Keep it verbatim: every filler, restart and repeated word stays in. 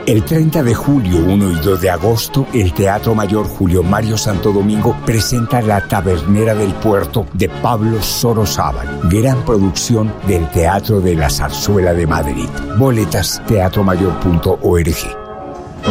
El treinta de julio, uno y dos de agosto, el Teatro Mayor Julio Mario Santo Domingo presenta La Tabernera del Puerto de Pablo Sorozábal, gran producción del Teatro de la Zarzuela de Madrid. Boletas teatro mayor punto org.